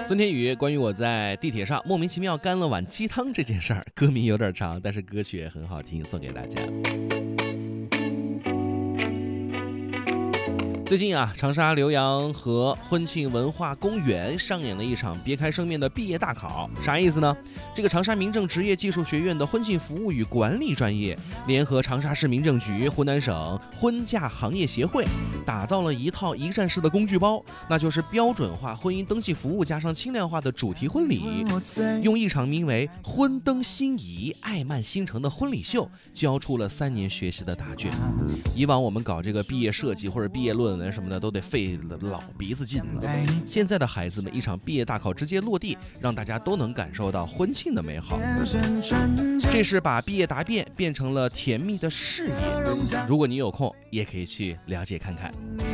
孙天宇关于我在地铁上莫名其妙干了碗鸡汤这件事儿，歌名有点长，但是歌曲也很好听，送给大家。最近啊，长沙浏阳河婚庆文化公园上演了一场别开生面的毕业大考。啥意思呢？这个长沙民政职业技术学院的婚庆服务与管理专业联合长沙市民政局、湖南省婚嫁行业协会，打造了一套一站式的工具包，那就是标准化婚姻登记服务加上轻量化的主题婚礼，用一场名为“婚登心仪，爱漫心诚”的婚礼秀，交出了3年学习的答卷。以往我们搞这个毕业设计或者毕业论文什么的都得费老鼻子劲了，现在的孩子们一场毕业大考直接落地，让大家都能感受到婚庆的美好。这是把毕业答辩变成了甜蜜的事业，如果你有空也可以去了解看看。